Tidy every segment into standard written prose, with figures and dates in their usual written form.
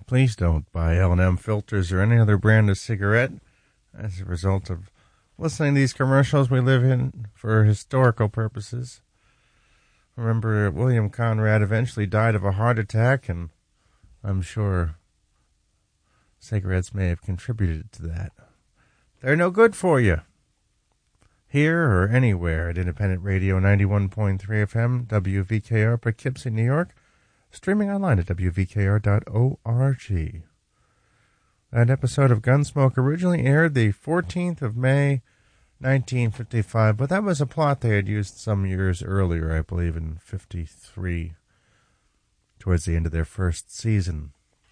Please don't buy L&M filters or any other brand of cigarette as a result of listening to these commercials we live in for historical purposes. Remember, William Conrad eventually died of a heart attack, and I'm sure cigarettes may have contributed to that. They're no good for you. Here or anywhere at Independent Radio 91.3 FM, WVKR, Poughkeepsie, New York, streaming online at wvkr.org. That episode of Gunsmoke originally aired the 14th of May, 1955, but that was a plot they had used some years earlier, I believe in 53, towards the end of their first season.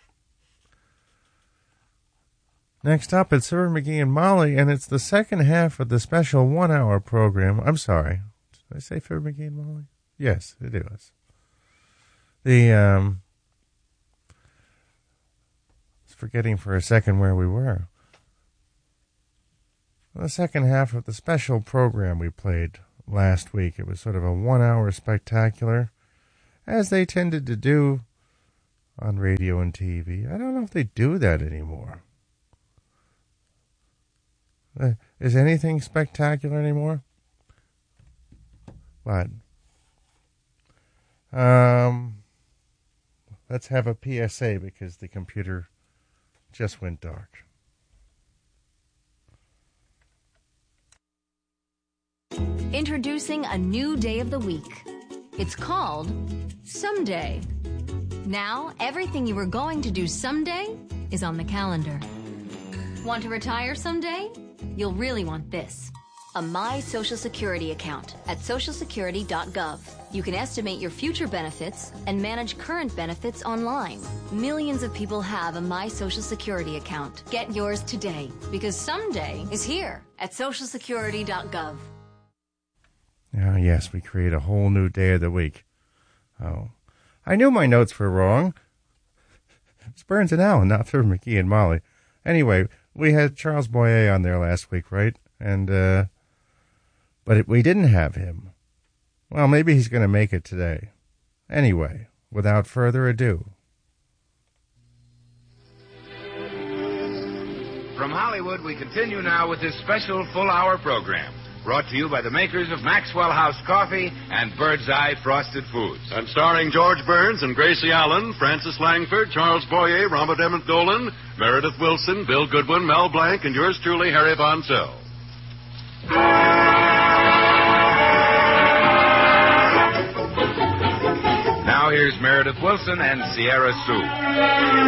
Next up, it's Fibber McGee and Molly, and it's the second half of the special 1-hour program. I'm sorry. Did I say Fibber McGee and Molly? Yes, it was. I was forgetting for a second where we were. The second half of the special program we played last week. It was sort of a 1-hour spectacular, as they tended to do on radio and TV. I don't know if they do that anymore. Is anything spectacular anymore? What? Let's have a PSA because the computer just went dark. Introducing a new day of the week. It's called Someday. Now, everything you were going to do someday is on the calendar. Want to retire someday? You'll really want this. A My Social Security account at socialsecurity.gov. You can estimate your future benefits and manage current benefits online. Millions of people have a My Social Security account. Get yours today, because someday is here at socialsecurity.gov. Ah, yes, we create a whole new day of the week. Oh, I knew my notes were wrong. It's Burns and Allen, not Fibber McGee and Molly. Anyway, we had Charles Boyer on there last week, right? And, but we didn't have him. Well, maybe he's going to make it today. Anyway, without further ado. From Hollywood, we continue now with this special full-hour program, brought to you by the makers of Maxwell House Coffee and Bird's Eye Frosted Foods. And starring George Burns and Gracie Allen, Francis Langford, Charles Boyer, Robert Emmett Dolan, Meredith Wilson, Bill Goodwin, Mel Blanc, and yours truly, Harry Von Sill. Now here's Meredith Wilson and Sierra Sue.